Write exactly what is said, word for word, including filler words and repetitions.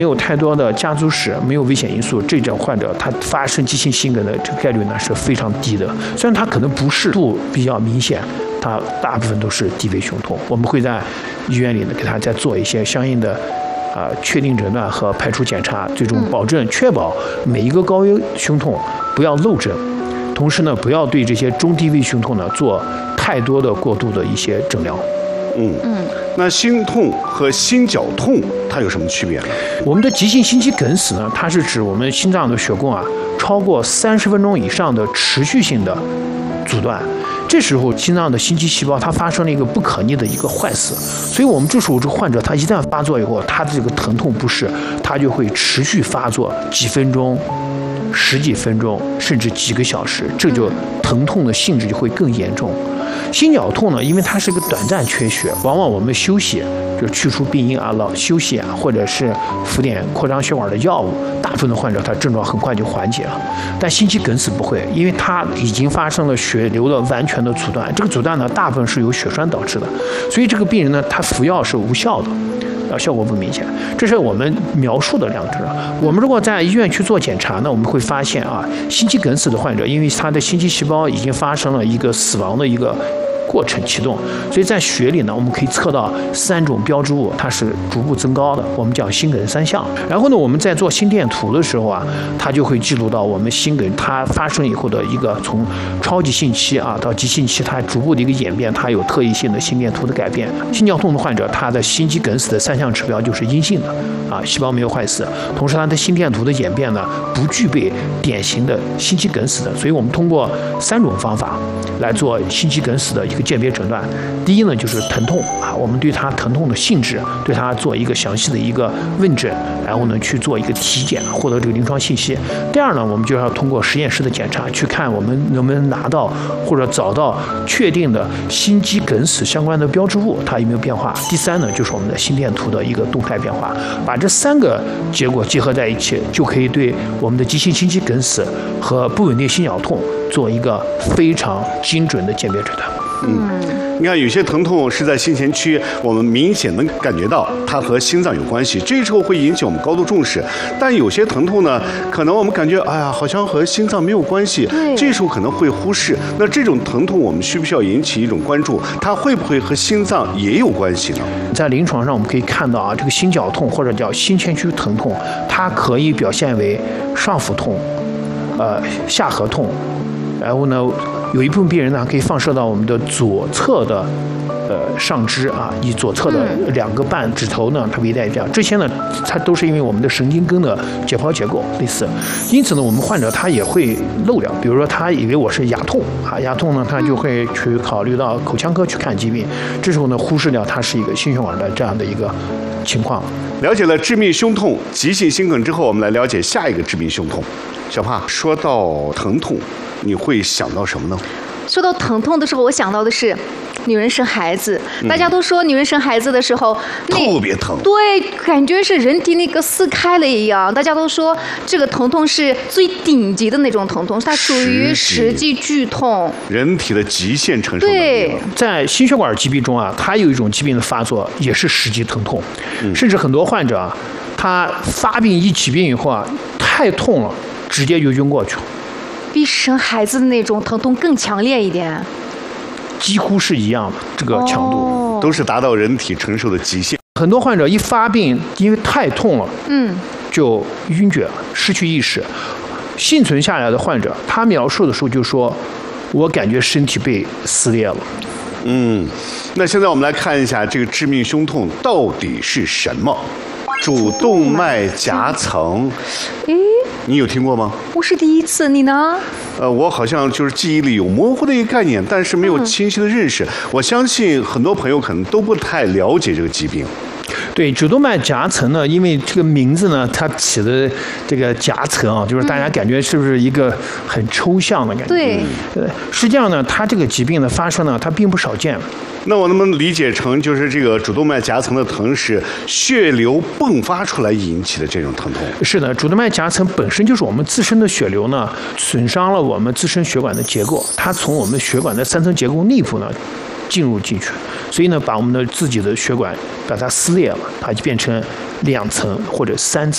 没有太多的家族史，没有危险因素，这种患者他发生急性心梗的这个概率呢是非常低的。虽然他可能不适度比较明显，他大部分都是低位胸痛。我们会在医院里呢给他再做一些相应的啊、呃、确定诊断和排除检查，最终保证确保每一个高危胸痛不要漏诊。同时呢，不要对这些中低位胸痛呢做太多的过度的一些诊疗。 嗯嗯，那心痛和心绞痛它有什么区别呢？ 我们的急性心肌梗死呢，它是指我们心脏的血供啊超过三十分钟以上的持续性的阻断。这时候心脏的心肌细胞它发生了一个不可逆的一个坏死，所以我们这时候这个患者他一旦发作以后，他的这个疼痛不适，他就会持续发作几分钟。十几分钟甚至几个小时，这就疼痛的性质就会更严重。心绞痛呢，因为它是个短暂缺血，往往我们休息就去除病因啊，老休息啊，或者是服点扩张血管的药物，大部分的患者他症状很快就缓解了。但心肌梗死不会，因为它已经发生了血流的完全的阻断，这个阻断呢大部分是由血栓导致的，所以这个病人呢他服药是无效的。效果不明显，这是我们描述的两者。我们如果在医院去做检查呢，我们会发现啊，心肌梗死的患者，因为他的心肌细胞已经发生了一个死亡的一个过程启动，所以在血里呢，我们可以测到三种标志物，它是逐步增高的，我们讲心梗三项。然后呢，我们在做心电图的时候啊，它就会记录到我们心梗它发生以后的一个从超急性期啊到急性期它逐步的一个演变，它有特异性的心电图的改变。心绞痛的患者，他的心肌梗死的三项指标就是阴性的啊，细胞没有坏死，同时他的心电图的演变呢不具备典型的心肌梗死的，所以我们通过三种方法来做心肌梗死的一个鉴别诊断。第一呢，就是疼痛啊，我们对他疼痛的性质，对他做一个详细的一个问诊，然后呢去做一个体检，获得这个临床信息。第二呢，我们就要通过实验室的检查，去看我们能不能拿到或者找到确定的心肌梗死相关的标志物，它有没有变化。第三呢，就是我们的心电图的一个动态变化。把这三个结果结合在一起，就可以对我们的急性心肌梗死和不稳定心绞痛做一个非常精准的鉴别诊断。 嗯，你看有些疼痛是在心前区，我们明显能感觉到它和心脏有关系，这时候会引起我们高度重视。但有些疼痛呢，可能我们感觉哎呀，好像和心脏没有关系，这时候可能会忽视。那这种疼痛我们需不需要引起一种关注？它会不会和心脏也有关系呢？ 在临床上我们可以看到啊，这个心绞痛或者叫心前区疼痛，它可以表现为上腹痛、呃下颌痛，然后呢。有一部分病人呢，可以放射到我们的左侧的，呃上肢啊，以左侧的两个半指头呢，它为代表。这些呢，它都是因为我们的神经根的解剖结构类似。因此呢，我们患者他也会漏掉，比如说他以为我是牙痛啊，牙痛呢，他就会去考虑到口腔科去看疾病，这时候呢，忽视掉它是一个心血管的这样的一个情况。 了解了致命胸痛、急性心梗之后，我们来了解下一个致命胸痛。小帕，说到疼痛，你会想到什么呢？ 说到疼痛的时候，我想到的是女人生孩子。大家都说女人生孩子的时候、 嗯、特别疼， 对，感觉是人体那个撕开了一样。大家都说这个疼痛是最顶级的那种疼痛，它属于实际剧痛， 人体的极限承受能力。 对，在心血管疾病中啊，它有一种疾病的发作也是实际疼痛，嗯、甚至很多患者啊，他发病一起病以后啊，太痛了，直接就晕过去了。 比生孩子的那种疼痛更强烈一点， 几乎是一样的这个强度、 哦、 都是达到人体承受的极限。 很多患者一发病，因为太痛了， 嗯， 就晕厥了，失去意识。幸存下来的患者，他描述的时候就说：“我感觉身体被撕裂了。” 嗯，那现在我们来看一下这个致命胸痛到底是什么？主动脉夹层。 诶， 你有听过吗？ 我是第一次，你呢？ 呃，我好像就是记忆里有模糊的一个概念，但是没有清晰的认识。嗯、我相信很多朋友可能都不太了解这个疾病。 对，主动脉夹层呢，因为这个名字呢，它起的这个夹层啊，就是大家感觉是不是一个很抽象的感觉？ 对， 呃，实际上呢，它这个疾病的发生呢，它并不少见。 那我能不能理解成，就是这个主动脉夹层的疼是血流迸发出来引起的这种疼痛？ 是的，主动脉夹层本身就是我们自身的血流呢，损伤了我们自身血管的结构，它从我们血管的三层结构内部呢进入进去，所以呢，把我们的自己的血管把它撕裂了，它就变成两层或者三层。